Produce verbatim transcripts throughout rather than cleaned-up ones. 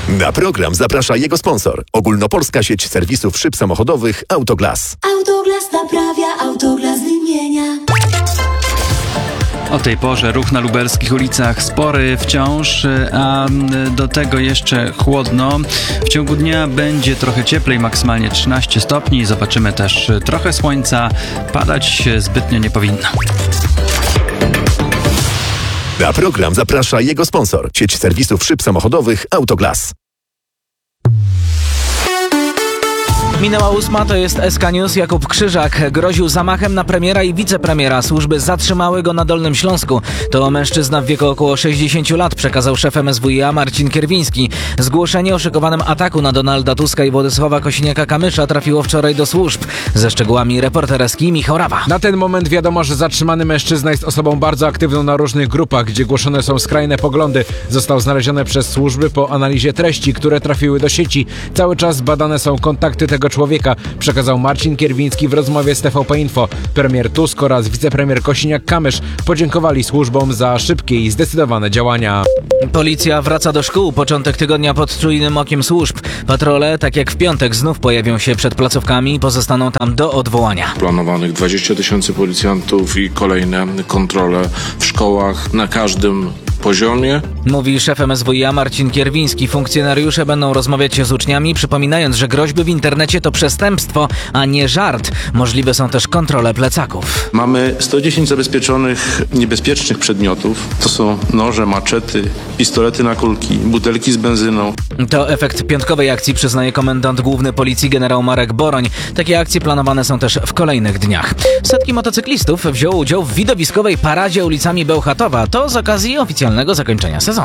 Na program zaprasza jego sponsor. Ogólnopolska sieć serwisów szyb samochodowych Autoglas. Autoglas naprawia, Autoglas wymienia. O tej porze ruch na lubelskich ulicach spory wciąż, a do tego jeszcze chłodno. W ciągu dnia będzie trochę cieplej, maksymalnie trzynaście stopni. Zobaczymy też trochę słońca. Padać zbytnio nie powinno. Na program zaprasza jego sponsor. Sieć serwisów szyb samochodowych Autoglas. Minęła ósma, to jest S K News. Jakub Krzyżak groził zamachem na premiera i wicepremiera. Służby zatrzymały go na Dolnym Śląsku. To mężczyzna w wieku około sześćdziesięciu lat, przekazał szef M S W i a Marcin Kierwiński. Zgłoszenie o szykowanym ataku na Donalda Tuska i Władysława Kosiniaka-Kamysza trafiło wczoraj do służb. Ze szczegółami reporter S K I Michał Rawa. Na ten moment wiadomo, że zatrzymany mężczyzna jest osobą bardzo aktywną na różnych grupach, gdzie głoszone są skrajne poglądy. Został znaleziony przez służby po analizie treści, które trafiły do sieci. Cały czas badane są kontakty tego człowieka, przekazał Marcin Kierwiński w rozmowie z T V P Info. Premier Tusk oraz wicepremier Kosiniak-Kamysz podziękowali służbom za szybkie i zdecydowane działania. Policja wraca do szkół. Początek tygodnia pod czujnym okiem służb. Patrole, tak jak w piątek, znów pojawią się przed placówkami i pozostaną tam do odwołania. Planowanych dwadzieścia tysięcy policjantów i kolejne kontrole w szkołach na każdym poziomie. Mówi szef M S W i a Marcin Kierwiński. Funkcjonariusze będą rozmawiać z uczniami, przypominając, że groźby w internecie to przestępstwo, a nie żart. Możliwe są też kontrole plecaków. Mamy sto dziesięć zabezpieczonych niebezpiecznych przedmiotów. To są noże, maczety, pistolety na kulki, butelki z benzyną. To efekt piątkowej akcji, przyznaje komendant główny policji generał Marek Boroń. Takie akcje planowane są też w kolejnych dniach. Setki motocyklistów wzięło udział w widowiskowej paradzie ulicami Bełchatowa. To z okazji oficjalnego zakończenia sezonu.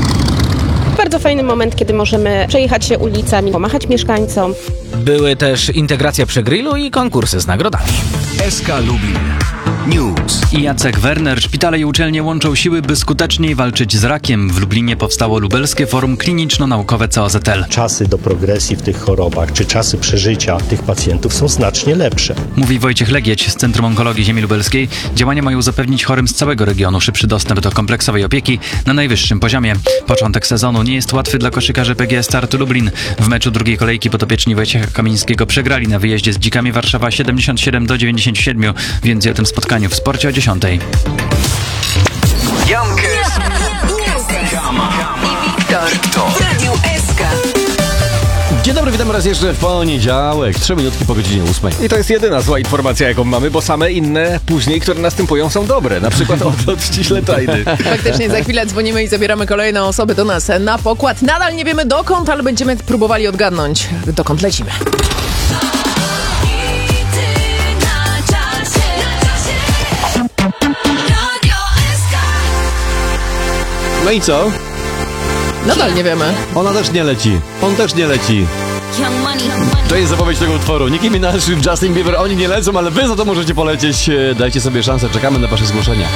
Bardzo fajny moment, kiedy możemy przejechać się ulicami, pomachać mieszkańcom. Były też integracja przy grillu i konkursy z nagrodami. S K Lubin News. I Jacek Werner. Szpitale i uczelnie łączą siły, by skuteczniej walczyć z rakiem. W Lublinie powstało Lubelskie Forum Kliniczno-Naukowe C O Z L. Czasy do progresji w tych chorobach, czy czasy przeżycia tych pacjentów są znacznie lepsze. Mówi Wojciech Legieć z Centrum Onkologii Ziemi Lubelskiej. Działania mają zapewnić chorym z całego regionu szybszy dostęp do kompleksowej opieki na najwyższym poziomie. Początek sezonu nie jest łatwy dla koszykarzy P G S Start Lublin. W meczu drugiej kolejki podopieczni Wojciecha Kamińskiego przegrali na wyjeździe z Dzikami Warszawa siedemdziesiąt siedem do dziewięćdziesięciu siedmiu. Więcej o tym spotkaniu w sporcie o dziesiątej. Jankę, Kama i Wiktor w Radiu S K. Dzień dobry, witam raz jeszcze w poniedziałek, trzy minutki po godzinie ósmej. I to jest jedyna zła informacja, jaką mamy, bo same inne później, które następują, są dobre. Na przykład odlot ściśle tajny. Faktycznie, za chwilę dzwonimy i zabieramy kolejne osoby do nas na pokład. Nadal nie wiemy dokąd, ale będziemy próbowali odgadnąć, dokąd lecimy. No i co? Nadal nie wiemy. Ona też nie leci. On też nie leci. To jest zapowiedź tego utworu. Nicki Minaj, Justin Bieber, oni nie lecą, ale wy za to możecie polecieć. Dajcie sobie szansę, czekamy na wasze zgłoszenia.